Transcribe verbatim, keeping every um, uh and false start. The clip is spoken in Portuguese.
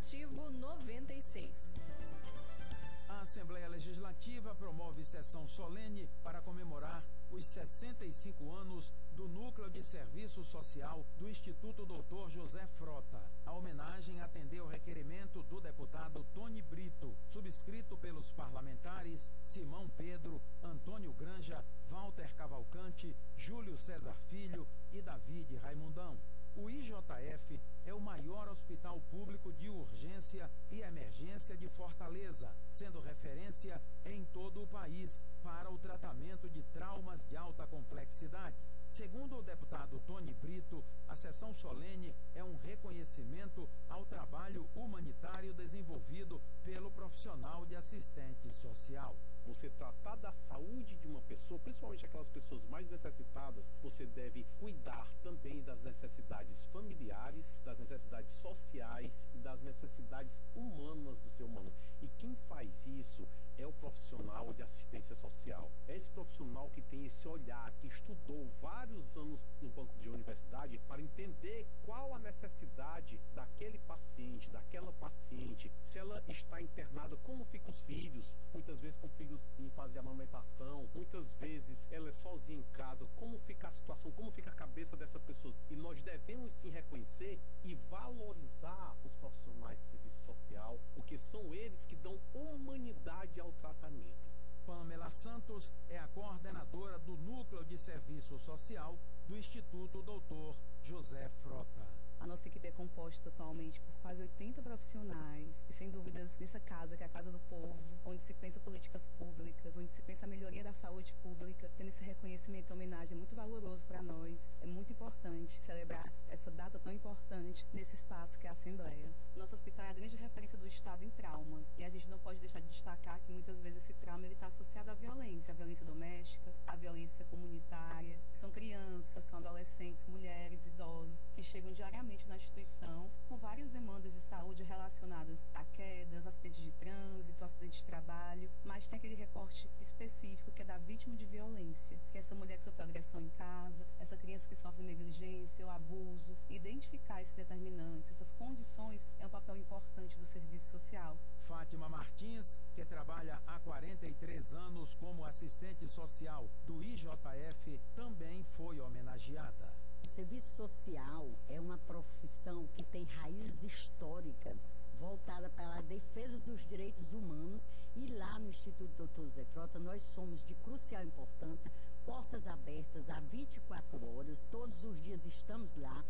Legislativo noventa e seis. A Assembleia Legislativa promove sessão solene para comemorar os sessenta e cinco anos do Núcleo de Serviço Social do Instituto doutor José Frota. A homenagem atendeu o requerimento do deputado Tony Brito, subscrito pelos parlamentares Simão Pedro, Antônio Granja, Walter Cavalcante, Júlio César Filho e David Raimundão. O I J F é o maior hospital público de urgência e emergência de Fortaleza, sendo referência em todo o país para o tratamento de traumas de alta complexidade. Segundo o deputado Tony Brito, a sessão solene é um reconhecimento ao trabalho humanitário desenvolvido pelo profissional de assistente social. Você tratar da saúde de uma pessoa, principalmente aquelas pessoas mais necessitadas, você deve cuidar também das necessidades familiares, das necessidades sociais e das necessidades humanas do ser humano. E quem faz isso é o profissional de assistência social. É esse profissional que tem esse olhar, que estudou vários anos no banco de universidade para entender qual a necessidade daquele paciente, daquela paciente, se ela está internada, como ficam os filhos, muitas vezes com filhos em fase de amamentação, muitas vezes ela é sozinha em casa, como fica a situação, como fica a cabeça dessa pessoa. E nós devemos sim reconhecer e valorizar os profissionais de serviço social, porque são eles que dão humanidade ao tratamento. Pamela Santos é a coordenadora do Núcleo de Serviço Social do Instituto doutor José Frota. A nossa equipe é composta atualmente por quase oitenta profissionais e, sem dúvidas, nessa casa, que é a Casa do Povo, onde se pensa políticas públicas, onde se pensa a melhoria da saúde pública, tendo esse reconhecimento e homenagem é muito valoroso para nós. É muito importante celebrar essa data tão importante nesse espaço que é a Assembleia. Nosso hospital é a grande referência do Estado em traumas e a gente não pode deixar de destacar que muitas vezes esse trauma está associado à violência, à violência doméstica, à violência comunitária. São crianças, são adolescentes, mulheres, idosos que chegam diariamente na instituição com várias demandas de saúde relacionadas a quedas, acidentes de trânsito, acidentes de trabalho, mas tem aquele recorte específico que é da vítima de violência, que é essa mulher que sofreu agressão em casa, essa criança que sofre negligência ou abuso. Identificar esses determinantes, essas condições, é um papel importante do serviço social. Fátima Martins, que trabalha há quarenta e três anos como assistente social do I J F, também foi homenageada. O serviço social é uma profissão que tem raízes históricas voltada para a defesa dos direitos humanos, e lá no Instituto doutor José Frota nós somos de crucial importância, portas abertas há vinte e quatro horas, todos os dias estamos lá.